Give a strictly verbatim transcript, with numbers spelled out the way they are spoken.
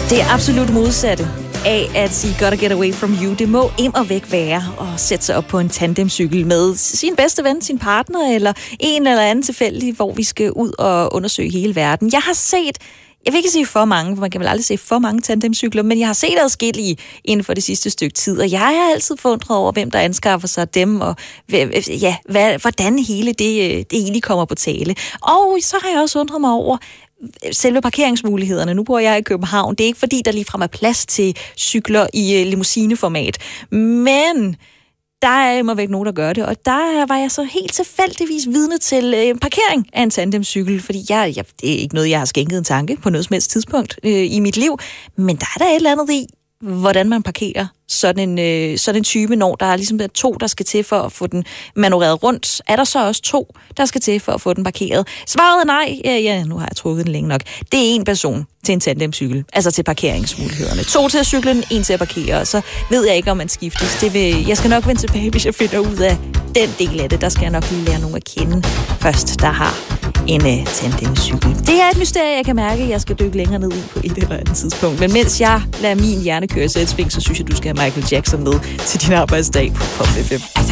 Det er absolut modsatte af at sige gotta get away from you. Det må im og væk være at sætte sig op på en tandemcykel med sin bedste ven, sin partner, eller en eller anden tilfældig, hvor vi skal ud og undersøge hele verden. Jeg har set, jeg vil ikke sige for mange, for man kan vel aldrig se for mange tandemcykler, men jeg har set adskillige inden for det sidste stykke tid, og jeg har altid forundret over, hvem der anskaffer sig dem, og ja, hvad, hvordan hele det, det egentlig kommer på tale. Og så har jeg også undret mig over selve parkeringsmulighederne. Nu bor jeg i København. Det er ikke fordi, der ligefrem er plads til cykler i limousineformat. Men der er immer væk nogen, der gør det. Og der var jeg så helt tilfældigvis vidne til en parkering af en tandemcykel. Fordi jeg, jeg, det er ikke noget, jeg har skænket en tanke på noget som helst tidspunkt øh, i mit liv. Men der er der et eller andet i, hvordan man parkerer sådan en, øh, sådan en type, når der er ligesom der to, der skal til for at få den manøvreret rundt. Er der så også to, der skal til for at få den parkeret? Svaret er nej. Ja, ja, nu har jeg trukket den længe nok. Det er en person til en tandemcykel, altså til parkeringsmulighederne. To til at cykle, en til at parkere, og så ved jeg ikke, om man skiftes. Det vil, jeg skal nok vende tilbage, hvis jeg finder ud af den del af det. Der skal jeg nok lige lære nogen at kende først, der har en uh, tandemcykel. Det er et mysterie, jeg kan mærke, at jeg skal dykke længere ned i på et eller andet tidspunkt. Men mens jeg lader min hjerne køre i selvsving, så synes jeg, du skal have Michael Jackson med til din arbejdsdag på Pop F M.